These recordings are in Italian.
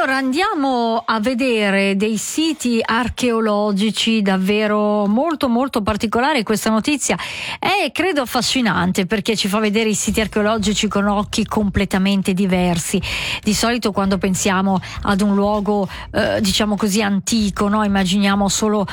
Allora andiamo a vedere dei siti archeologici davvero molto molto particolari. Questa notizia è credo affascinante perché ci fa vedere i siti archeologici con occhi completamente diversi. Di solito quando pensiamo ad un luogo diciamo così antico, no? Immaginiamo solo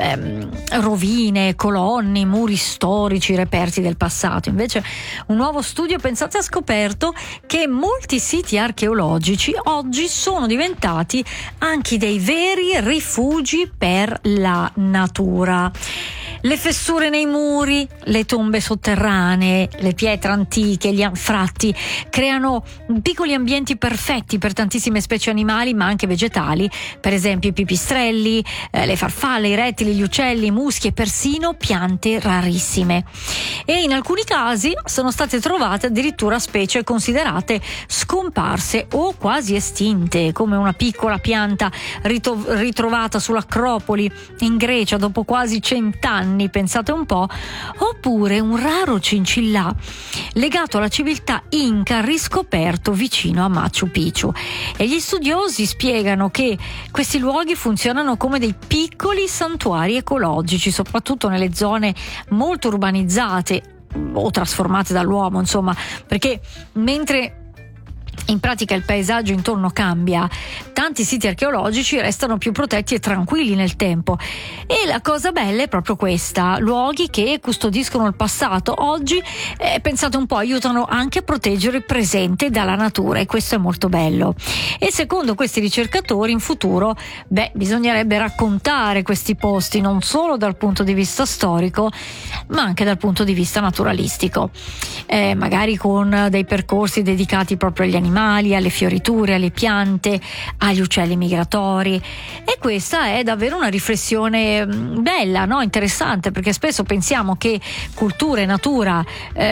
rovine, colonne, muri storici, reperti del passato. Invece un nuovo studio, pensate, ha scoperto che molti siti archeologici oggi sono diventati anche dei veri rifugi per la natura. Le fessure nei muri, le tombe sotterranee, le pietre antiche, gli anfratti creano piccoli ambienti perfetti per tantissime specie animali ma anche vegetali, per esempio i pipistrelli, le farfalle, i rettili, gli uccelli, i muschi e persino piante rarissime. E in alcuni casi sono state trovate addirittura specie considerate scomparse o quasi estinte, come una piccola pianta ritrovata sull'Acropoli in Grecia dopo quasi 100 anni, pensate un po', oppure un raro cincillà legato alla civiltà Inca riscoperto vicino a Machu Picchu. E gli studiosi spiegano che questi luoghi funzionano come dei piccoli santuari ecologici, soprattutto nelle zone molto urbanizzate o trasformate dall'uomo, insomma, perché mentre in pratica il paesaggio intorno cambia, tanti siti archeologici restano più protetti e tranquilli nel tempo. E la cosa bella è proprio questa: luoghi che custodiscono il passato oggi, pensate un po', aiutano anche a proteggere il presente dalla natura, e questo è molto bello. E secondo questi ricercatori in futuro bisognerebbe raccontare questi posti non solo dal punto di vista storico ma anche dal punto di vista naturalistico, magari con dei percorsi dedicati proprio agli animali, alle fioriture, alle piante, agli uccelli migratori. E questa è davvero una riflessione bella, no? Interessante, perché spesso pensiamo che cultura e natura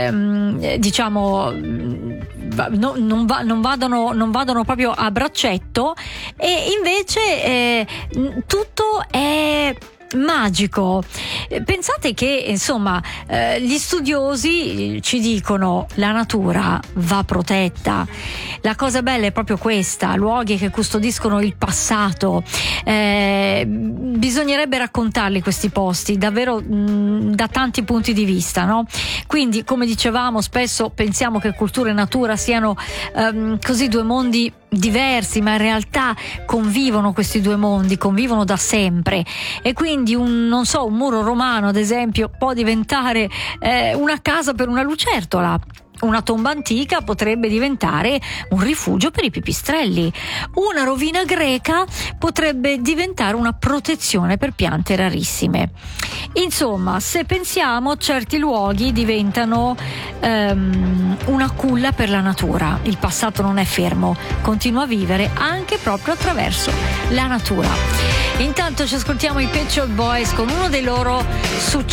diciamo non vadano proprio a braccetto, e invece tutto è magico. Pensate che insomma gli studiosi ci dicono la natura va protetta. La cosa bella è proprio questa: luoghi che custodiscono il passato, bisognerebbe raccontarli questi posti davvero da tanti punti di vista, no? Quindi, come dicevamo, spesso pensiamo che cultura e natura siano così due mondi diversi, ma in realtà convivono questi due mondi, convivono da sempre. E quindi un muro romano, ad esempio, può diventare una casa per una lucertola. Una tomba antica potrebbe diventare un rifugio per i pipistrelli. Una rovina greca potrebbe diventare una protezione per piante rarissime. Insomma, se pensiamo, certi luoghi diventano una culla per la natura. Il passato non è fermo, continua a vivere anche proprio attraverso la natura. Intanto ci ascoltiamo i Pet Shop Boys con uno dei loro successi